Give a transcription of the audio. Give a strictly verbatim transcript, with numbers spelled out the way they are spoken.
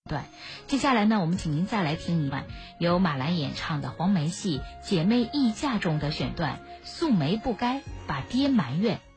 段。接下来呢，我们请您再来听一段由马兰演唱的黄梅戏《姐妹议嫁》中的选段：素梅不该把爹埋怨。